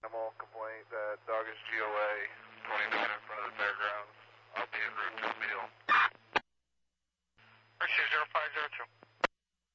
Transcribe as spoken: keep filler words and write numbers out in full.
Animal complaint that dog is G O A twenty-nine.